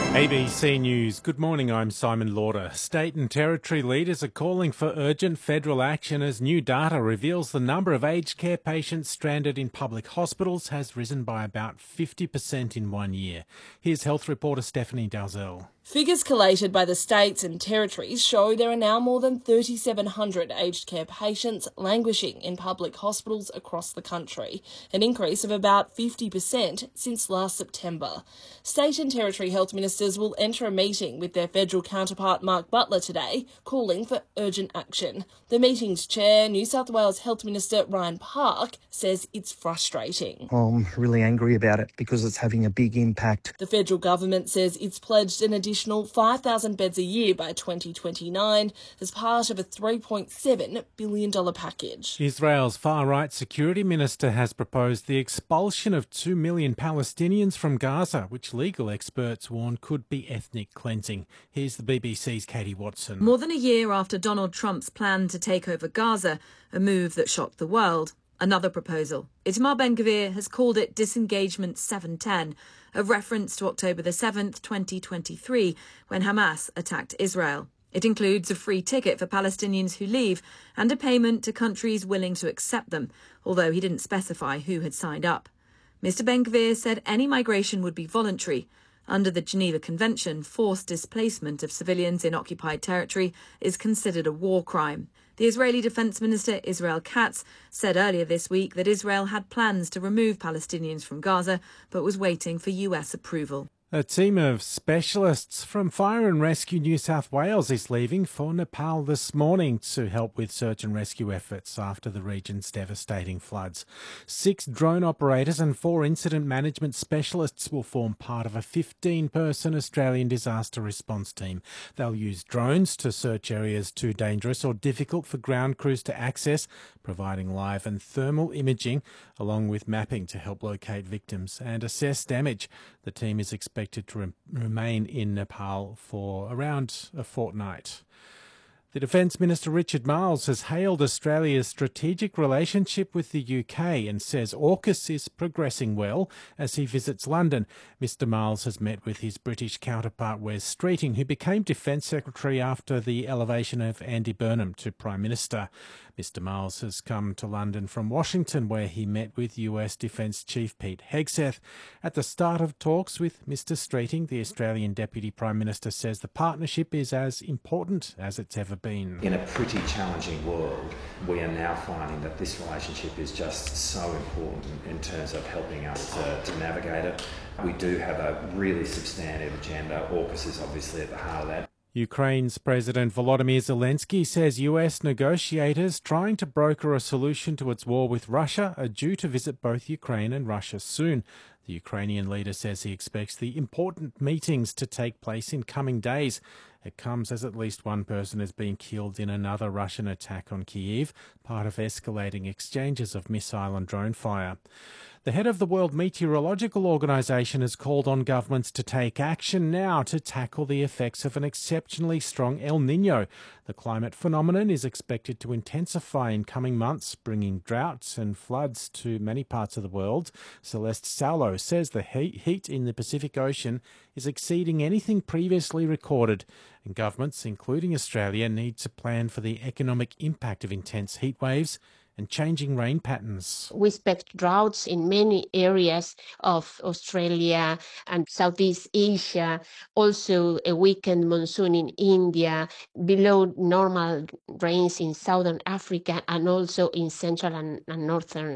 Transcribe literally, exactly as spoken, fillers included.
A B C News. Good morning, I'm Simon Lauder. State and territory leaders are calling for urgent federal action as new data reveals the number of aged care patients stranded in public hospitals has risen by about fifty percent in one year. Here's health reporter Stephanie Dalzell. Figures collated by the states and territories show there are now more than three thousand seven hundred aged care patients languishing in public hospitals across the country, an increase of about fifty percent since last September. State and territory health ministers will enter a meeting with their federal counterpart Mark Butler today, calling for urgent action. The meeting's chair, New South Wales Health Minister Ryan Park, says it's frustrating. I'm really angry about it because it's having a big impact. The federal government says it's pledged an additional five thousand beds a year by twenty twenty-nine as part of a three point seven billion dollars package. Israel's far-right security minister has proposed the expulsion of two million Palestinians from Gaza, which legal experts warn could be ethnic cleansing. Here's the B B C's Katie Watson. More than a year after Donald Trump's plan to take over Gaza, a move that shocked the world, another proposal. Itamar Ben-Gvir has called it Disengagement seven ten, a reference to October the seventh, twenty twenty-three, when Hamas attacked Israel. It includes a free ticket for Palestinians who leave and a payment to countries willing to accept them, although he didn't specify who had signed up. Mister Ben-Gvir said any migration would be voluntary. Under the Geneva Convention, forced displacement of civilians in occupied territory is considered a war crime. The Israeli Defense Minister Israel Katz said earlier this week that Israel had plans to remove Palestinians from Gaza, but was waiting for U S approval. A team of specialists from Fire and Rescue New South Wales is leaving for Nepal this morning to help with search and rescue efforts after the region's devastating floods. Six drone operators and four incident management specialists will form part of a fifteen-person Australian disaster response team. They'll use drones to search areas too dangerous or difficult for ground crews to access, providing live and thermal imaging, along with mapping to help locate victims and assess damage. The team is expected to re- remain in Nepal for around a fortnight. The Defence Minister Richard Marles has hailed Australia's strategic relationship with the U K and says AUKUS is progressing well as he visits London. Mister Marles has met with his British counterpart Wes Streeting, who became Defence Secretary after the elevation of Andy Burnham to Prime Minister. Mister Marles has come to London from Washington, where he met with U S Defence Chief Pete Hegseth. At the start of talks with Mister Streeting, the Australian Deputy Prime Minister says the partnership is as important as it's ever been. In a pretty challenging world, we are now finding that this relationship is just so important in terms of helping us uh, to navigate it. We do have a really substantive agenda. AUKUS is obviously at the heart of that. Ukraine's President Volodymyr Zelensky says U S negotiators trying to broker a solution to its war with Russia are due to visit both Ukraine and Russia soon. The Ukrainian leader says he expects the important meetings to take place in coming days. It comes as at least one person has been killed in another Russian attack on Kyiv, part of escalating exchanges of missile and drone fire. The head of the World Meteorological Organization has called on governments to take action now to tackle the effects of an exceptionally strong El Niño. The climate phenomenon is expected to intensify in coming months, bringing droughts and floods to many parts of the world. Celeste Saulo says the heat in the Pacific Ocean is exceeding anything previously recorded, and governments, including Australia, need to plan for the economic impact of intense heat waves and changing rain patterns. We expect droughts in many areas of Australia and Southeast Asia, also a weakened monsoon in India, below normal rains in Southern Africa and also in Central and, and Northern